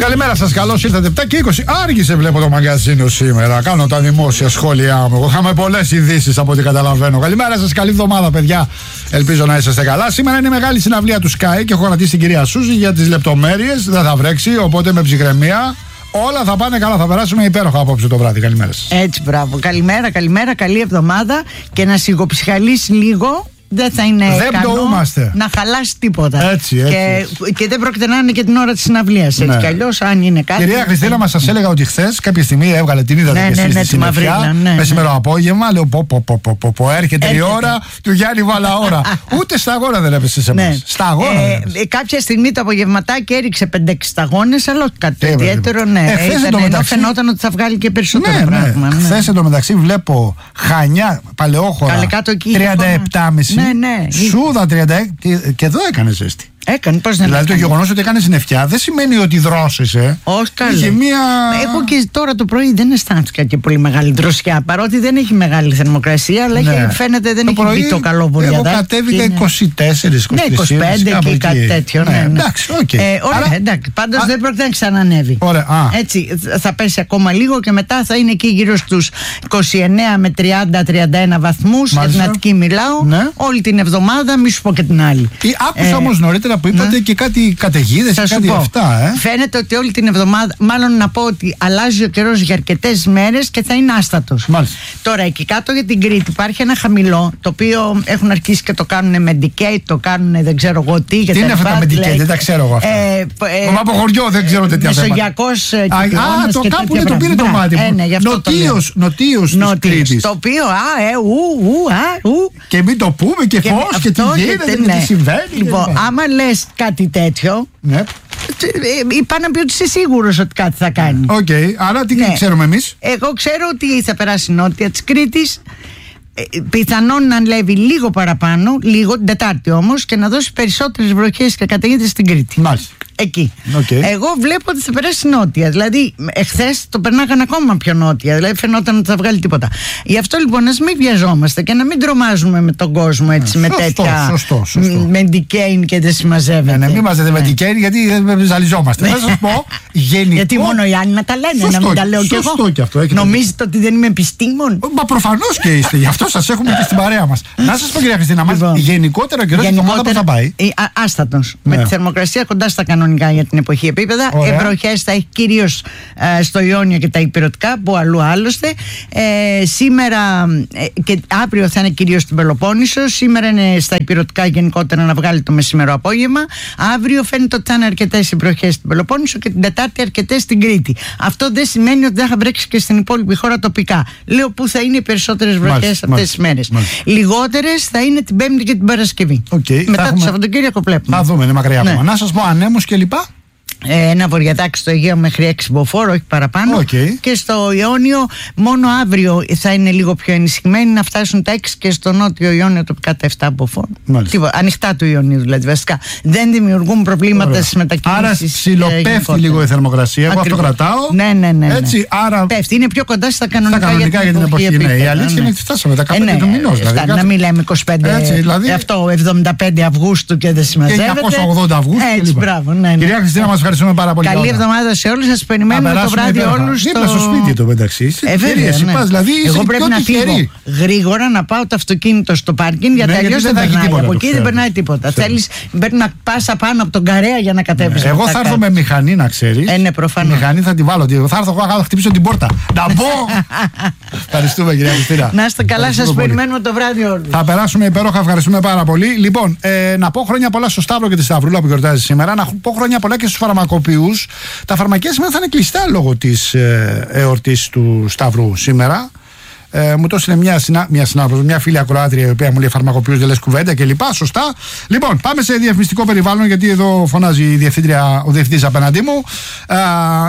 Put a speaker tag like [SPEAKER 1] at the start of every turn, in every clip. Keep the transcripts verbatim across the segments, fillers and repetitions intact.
[SPEAKER 1] Καλημέρα σας, καλώς ήρθατε. επτά και είκοσι. Άργησε, βλέπω το μαγκαζίνο σήμερα. Κάνω τα δημόσια σχόλιά μου. Είχαμε πολλές ειδήσεις από ό,τι καταλαβαίνω. Καλημέρα σας, καλή εβδομάδα, παιδιά. Ελπίζω να είσαστε καλά. Σήμερα είναι μεγάλη συναυλία του Sky και έχω κρατήσει την κυρία Σούζη για τις λεπτομέρειες. Δεν θα βρέξει, οπότε με ψυχραιμία. Όλα θα πάνε καλά, θα περάσουμε υπέροχα απόψε το βράδυ. Καλημέρα σας.
[SPEAKER 2] Έτσι, μπράβο. Καλημέρα, καλημέρα, καλή εβδομάδα. Και να σιγοψυχαλίσει λίγο. Δεν θα είναι ικανό να χαλάσει τίποτα.
[SPEAKER 1] Έτσι, έτσι,
[SPEAKER 2] και,
[SPEAKER 1] έτσι.
[SPEAKER 2] και δεν πρόκειται να είναι και την ώρα της συναυλίας. Έτσι, ναι. Κι αλλιώς, αν είναι κάτι.
[SPEAKER 1] Κυρία Χριστίνα, μας σας έλεγα ότι χθες κάποια στιγμή έβγαλε την είδατε
[SPEAKER 2] ναι,
[SPEAKER 1] και εσείς
[SPEAKER 2] ναι,
[SPEAKER 1] στη συννεφιά.
[SPEAKER 2] Ναι, ναι.
[SPEAKER 1] Μεσημερό απόγευμα, λέω πω πω πω πω, πω, πω έρχεται, έρχεται η ώρα του Γιάννη Βαλαώρα. Ούτε σταγόνα δεν έπεσε σε εμάς.
[SPEAKER 2] Ναι.
[SPEAKER 1] Σταγόνα.
[SPEAKER 2] Ε, ε, κάποια στιγμή το απογευματάκι έριξε πέντε έξι σταγόνες, αλλά όχι κάτι ιδιαίτερο. Ναι.
[SPEAKER 1] Ε,
[SPEAKER 2] Ήταν,
[SPEAKER 1] ενώ
[SPEAKER 2] μεταξύ... φαινόταν ότι θα βγάλει και περισσότερο
[SPEAKER 1] ναι,
[SPEAKER 2] πράγμα.
[SPEAKER 1] Ναι. Χθες εντωμεταξύ βλέπω Χανιά, Παλαιόχωρα τριάντα επτά κόμμα πέντε.
[SPEAKER 2] Ναι, ναι.
[SPEAKER 1] Σούδα τριάντα έξι και εδώ έκανε ζέστη.
[SPEAKER 2] Έκανε, πώς δεν
[SPEAKER 1] δηλαδή
[SPEAKER 2] έκανε.
[SPEAKER 1] Το γεγονός ότι έκανε συννεφιά δεν σημαίνει ότι δρόσησε.
[SPEAKER 2] Όχι, καλά.
[SPEAKER 1] Μία...
[SPEAKER 2] Εγώ και τώρα το πρωί δεν αισθάνθηκα και πολύ μεγάλη δροσιά. Παρότι δεν έχει μεγάλη θερμοκρασία, αλλά ναι. έχει, φαίνεται δεν το έχει μπει το καλό βορειαδάκι.
[SPEAKER 1] Εγώ κατέβηκα είκοσι τέσσερα είκοσι πέντε.
[SPEAKER 2] Ναι, είκοσι πέντε και κάτι τέτοιο. Ναι, ναι.
[SPEAKER 1] Εντάξει, οκ. Okay.
[SPEAKER 2] Ε, ωραία, Άρα... εντάξει. Πάντως α... δεν πρόκειται να ξανανεύει.
[SPEAKER 1] Ωραία,
[SPEAKER 2] έτσι, θα πέσει ακόμα λίγο και μετά θα είναι εκεί γύρω στους είκοσι εννέα με τριάντα τριάντα ένα βαθμούς. Για την Αττική μιλάω.
[SPEAKER 1] Ναι.
[SPEAKER 2] Όλη την εβδομάδα, μη σου πω και την άλλη.
[SPEAKER 1] Άκουσα όμως νωρίτερα που είπατε και κάτι. Κάτι καταιγίδες και κάτι αυτά, ε.
[SPEAKER 2] Φαίνεται ότι όλη την εβδομάδα, μάλλον να πω ότι αλλάζει ο καιρός για αρκετές μέρες και θα είναι άστατος.
[SPEAKER 1] Μάλιστα.
[SPEAKER 2] Τώρα εκεί κάτω για την Κρήτη υπάρχει ένα χαμηλό, το οποίο έχουν αρχίσει και το κάνουν με Medicaid, το κάνουν δεν ξέρω εγώ τι.
[SPEAKER 1] Τι είναι αυτά τα Medicaid, δεν τα ξέρω εγώ αυτά. Ε, ε, Μα από χωριό δεν ξέρω τέτοια θέματα.
[SPEAKER 2] Μεσογειακός
[SPEAKER 1] κυκλώνας. Α, το κάπου δεν το πήρε το μάτι μου. Νοτίος της Κρήτης.
[SPEAKER 2] Το οποίο, α, ε, ου, ου, α, ου.
[SPEAKER 1] Και μην το πούμε και φως και τι γίνεται και τι συμβαίνει.
[SPEAKER 2] Λοιπόν, άμα λες κάτι τέτοιο,
[SPEAKER 1] ναι.
[SPEAKER 2] είπα να πει ότι είσαι σίγουρος ότι κάτι θα κάνει.
[SPEAKER 1] Οκ, okay. Άρα τι ναι. ξέρουμε εμείς.
[SPEAKER 2] Εγώ ξέρω ότι θα περάσει νότια της Κρήτης, πιθανόν να ανέβει λίγο παραπάνω, λίγο την Τετάρτη όμως, και να δώσει περισσότερες βροχές και καταιγίδες στην Κρήτη.
[SPEAKER 1] Μάλιστα.
[SPEAKER 2] Εκεί.
[SPEAKER 1] Okay.
[SPEAKER 2] Εγώ βλέπω ότι θα περάσει νότια. Δηλαδή, εχθές το περνάγαν ακόμα πιο νότια. Δηλαδή, φαινόταν ότι θα βγάλει τίποτα. Γι' αυτό λοιπόν, ας μην βιαζόμαστε και να μην τρομάζουμε με τον κόσμο έτσι, με
[SPEAKER 1] σωστό,
[SPEAKER 2] τέτοια.
[SPEAKER 1] Σωστό, σωστό.
[SPEAKER 2] Με ντικέιν και δεν συμμαζεύεται.
[SPEAKER 1] Ναι, ναι, μην μαζεύετε με ντικέιν, γιατί δεν ζαλιζόμαστε. Θα σας πω γενικό.
[SPEAKER 2] Γιατί μόνο οι άλλοι να τα λένε,
[SPEAKER 1] σωστό,
[SPEAKER 2] να μην τα λέω κι εγώ.
[SPEAKER 1] Και αυτό,
[SPEAKER 2] νομίζετε ότι δεν είμαι επιστήμον.
[SPEAKER 1] Μα προφανώς και είστε. Γι' αυτό σας έχουμε και στην παρέα μας. Να σας πω, κυρία Χριστίνα, λοιπόν, γενικότερα ο καιρός την εβδομάδα πώς θα πάει.
[SPEAKER 2] Άστατος. Με τη θερμοκρασία κοντά στα κανονικά για την εποχή επίπεδα. Βροχές θα έχει κυρίως ε, στο Ιόνιο και τα υπηρετικά, που αλλού άλλωστε. Ε, σήμερα ε, και αύριο θα είναι κυρίως στην Πελοπόννησο. Σήμερα είναι στα υπηρετικά γενικότερα να βγάλει το μεσημερό απόγευμα. Αύριο φαίνεται ότι θα είναι αρκετές οι βροχές στην Πελοπόννησο και την Τετάρτη αρκετές στην Κρήτη. Αυτό δεν σημαίνει ότι δεν θα βρέξει και στην υπόλοιπη χώρα τοπικά. Λέω που θα είναι οι περισσότερες βροχές αυτές τις μέρες. Λιγότερες θα είναι την Πέμπτη και την Παρασκευή.
[SPEAKER 1] Okay,
[SPEAKER 2] μετά
[SPEAKER 1] έχουμε...
[SPEAKER 2] το Σαββατοκύριακο βλέπουμε.
[SPEAKER 1] Θα δούμε, είναι μακριά ακόμα.
[SPEAKER 2] Ναι.
[SPEAKER 1] Να σας πω ανέμους και λοιπά.
[SPEAKER 2] Ένα βορειαδάκι στο Αιγαίο μέχρι έξι μποφόρ, όχι παραπάνω.
[SPEAKER 1] Okay.
[SPEAKER 2] Και στο Ιόνιο μόνο αύριο θα είναι λίγο πιο ενισχυμένοι, να φτάσουν τα έξι, και στο νότιο Ιόνιο τοπικά τα επτά μποφόρ. Ανοιχτά του Ιονίου δηλαδή, βασικά. Δεν δημιουργούν προβλήματα στις μετακινήσεις.
[SPEAKER 1] Άρα ψιλοπέφτει λίγο η θερμοκρασία. Εγώ αυτό κρατάω.
[SPEAKER 2] Ναι, ναι, ναι. ναι.
[SPEAKER 1] Έτσι, άρα...
[SPEAKER 2] Πέφτει, είναι πιο κοντά στα κανονικά,
[SPEAKER 1] στα κανονικά για την εποχή. εποχή. Ναι. Η αλήθεια είναι ότι φτάσαμε τα κάτω του μηνός.
[SPEAKER 2] Δηλαδή, να μην λέμε είκοσι πέντε. Έτσι, δηλαδή... Αυτό εβδομήντα πέντε Αυγούστου και δεν συμμαζεύεται.
[SPEAKER 1] Και εννιακόσια ογδόντα Αυγούστου.
[SPEAKER 2] Έτσι, μπράβο. Κυρία
[SPEAKER 1] Χριστίνα, μας ευχαριστούμε πάρα πολύ.
[SPEAKER 2] Καλή εβδομάδα σε όλους. Σας περιμένουμε το βράδυ όλους
[SPEAKER 1] στο... στο σπίτι το μεταξύ.
[SPEAKER 2] Ε, βέβαια, ναι.
[SPEAKER 1] Πας, δηλαδή,
[SPEAKER 2] εγώ πρέπει να φύγω γρήγορα να πάω το αυτοκίνητο στο πάρκινγκ, γιατί ναι, αλλιώς δεν περνάει. Από εκεί δεν περνάει τίποτα. Θέλεις να πας απάνω από τον Καρέα για να κατέβεις.
[SPEAKER 1] Ναι. Εγώ θα έρθω με μηχανή, να ξέρεις.
[SPEAKER 2] Ε, ναι, προφανώς.
[SPEAKER 1] Μηχανή θα τη βάλω. Θα έρθω εγώ να χτυπήσω την πόρτα. Να μπω. Ευχαριστούμε, κυρία Χριστίνα.
[SPEAKER 2] Να είστε καλά, σας περιμένουμε το βράδυ όλους.
[SPEAKER 1] Θα περάσουμε υπέροχα, ευχαριστούμε πάρα πολύ. Λοιπόν, να πω χρόνια πολλά στο Σταύρο και τη Σταυρούλα που γιορτάζει σήμερα. Να πω χρόνια πολλά και στους φαρμακοποιούς. Τα φαρμακεία σήμερα θα είναι κλειστά λόγω της ε, εορτής του Σταύρου σήμερα. Ε, μου το έστειλε μια, συνα, μια συνάδελφος, μια φίλη ακροάτρια, η οποία μου λέει φαρμακοποιούς δεν λες κουβέντα κλπ. Σωστά. Λοιπόν, πάμε σε διαφημιστικό περιβάλλον, γιατί εδώ φωνάζει η διευθύντρια, ο διευθυντής απέναντί μου. Ε, λοιπόν,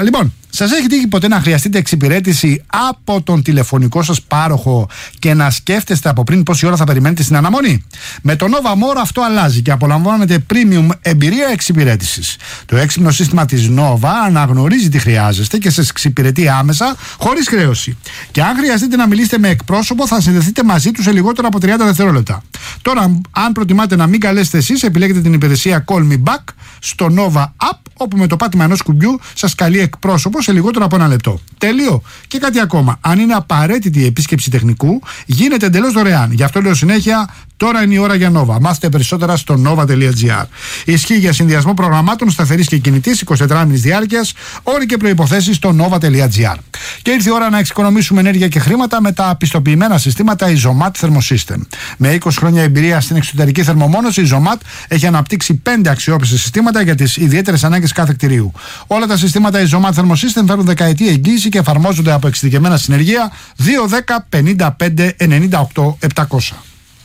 [SPEAKER 1] Σας έχει τύχει ποτέ να χρειαστείτε εξυπηρέτηση από τον τηλεφωνικό σας πάροχο και να σκέφτεστε από πριν πόση ώρα θα περιμένετε στην αναμονή? Με το Nova More αυτό αλλάζει και απολαμβάνετε premium εμπειρία εξυπηρέτησης. Το έξυπνο σύστημα της Nova αναγνωρίζει τι χρειάζεστε και σας εξυπηρετεί άμεσα, χωρίς χρέωση. Και αν χρειαστείτε να μιλήσετε με εκπρόσωπο, θα συνδεθείτε μαζί του σε λιγότερο από τριάντα δευτερόλεπτα. Τώρα, αν προτιμάτε να μην καλέσετε εσείς, επιλέγετε την υπηρεσία Call Me Back στο Nova App, όπου με το πάτημα ενός κουμπιού σας καλεί εκπρόσωπο σε λιγότερο από ένα λεπτό. Τέλειο. Και κάτι ακόμα. Αν είναι απαραίτητη η επίσκεψη τεχνικού, γίνεται εντελώς δωρεάν. Γι' αυτό λέω συνέχεια, τώρα είναι η ώρα για Nova. Μάθετε περισσότερα στο nova τελεία gr. Ισχύει για συνδυασμό προγραμμάτων σταθερής και κινητής εικοσιτετράωρης διάρκειας, όροι και προϋποθέσεις στο nova τελεία gr. Και ήρθε η ώρα να εξοικονομήσουμε ενέργεια και χρήματα με τα πιστοποιημένα συστήματα Isomat Thermosystem. Με είκοσι χρόνια εμπειρία στην εξωτερική θερμομόνωση, η Isomat έχει αναπτύξει πέντε αξιόπιστα συστήματα για τις ιδιαίτερες ανάγκες κάθε κτηρίου. Όλα τα συστήματα Isomat Thermosystem φέρουν δεκαετή εγγύηση και εφαρμόζονται από εξειδικευμένα συνεργεία δύο δέκα πενήντα πέντε ενενήντα οκτώ επτακόσια.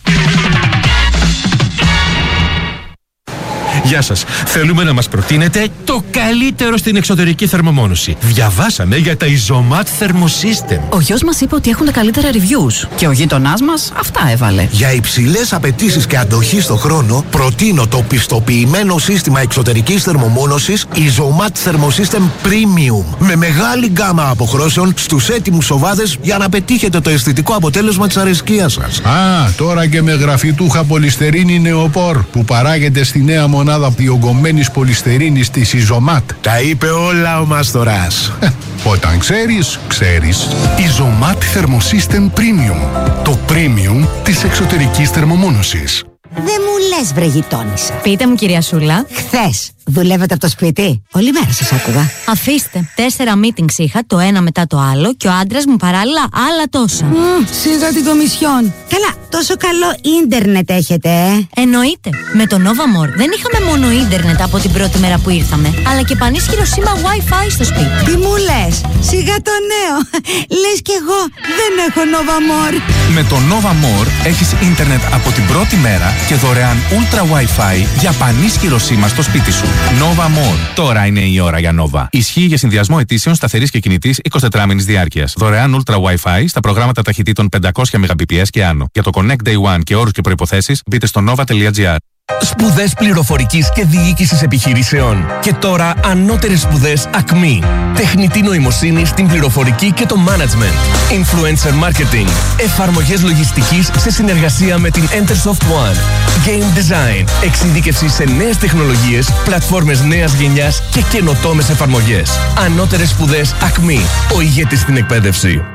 [SPEAKER 3] Γεια σας. Θέλουμε να μας προτείνετε το καλύτερο στην εξωτερική θερμομόνωση. Διαβάσαμε για τα Isomat Thermosystem.
[SPEAKER 4] Ο γιος μας είπε ότι έχουν τα καλύτερα reviews και ο γείτονάς μας αυτά έβαλε.
[SPEAKER 5] Για υψηλές απαιτήσεις και αντοχή στο χρόνο, προτείνω το πιστοποιημένο σύστημα εξωτερικής θερμομόνωσης Isomat Thermosystem Premium. Με μεγάλη γκάμα αποχρώσεων στους έτοιμους σοβάδες για να πετύχετε το αισθητικό αποτέλεσμα της αρεσκίας σας.
[SPEAKER 6] Α, τώρα και με γραφιτούχα πολυστερίνη νεοπόρ που παράγεται στη νέα μονάδα διογκωμένης πολυστερίνης της Isomat.
[SPEAKER 5] Τα είπε όλα ο Μάστορας.
[SPEAKER 6] Όταν ξέρεις, ξέρεις. Isomat Thermosystem Premium. Το premium της εξωτερικής θερμομόνωσης.
[SPEAKER 7] Δεν μου λες, βρε γειτόνισσα.
[SPEAKER 8] Πείτε μου, κυρία Σούλα.
[SPEAKER 7] Χθες δουλεύετε από το σπίτι? Όλη μέρα σας άκουγα.
[SPEAKER 8] Αφήστε. Τέσσερα meetings είχα, το ένα μετά το άλλο, και ο άντρας μου παράλληλα άλλα τόσα.
[SPEAKER 7] Mm, σιγά την κομισιόν. Καλά, τόσο καλό ίντερνετ έχετε, ε?
[SPEAKER 8] Εννοείται. Με το Nova More δεν είχαμε μόνο ίντερνετ από την πρώτη μέρα που ήρθαμε, αλλά και πανίσχυρο σήμα Wi-Fi στο σπίτι.
[SPEAKER 7] Τι μου λες? Σιγά το νέο. Λες κι εγώ δεν έχω Nova More.
[SPEAKER 9] Με το Nova More έχεις ίντερνετ από την πρώτη μέρα και δωρεάν Ultra Wi-Fi για πανίσχυρο σήμα στο σπίτι σου. Nova More. Τώρα είναι η ώρα για Nova. Ισχύει για συνδυασμό αιτήσεων σταθερής και κινητής εικοσιτετράωρης διάρκειας. Δωρεάν Ultra Wi-Fi στα προγράμματα ταχυτήτων πεντακόσια Mbps και άνω. Για το Connect Day One και όρους και προϋποθέσεις μπείτε στο nova τελεία gr.
[SPEAKER 10] Σπουδές πληροφορικής και διοίκησης επιχειρήσεων. Και τώρα ανώτερες σπουδές Ακμή. Τεχνητή νοημοσύνη στην πληροφορική και το management. Influencer marketing. Εφαρμογές λογιστικής σε συνεργασία με την Entersoft One. Game design. Εξειδίκευση σε νέες τεχνολογίες, πλατφόρμες νέας γενιάς και καινοτόμες εφαρμογές. Ανώτερες σπουδές Ακμή. Ο ηγέτης στην εκπαίδευση.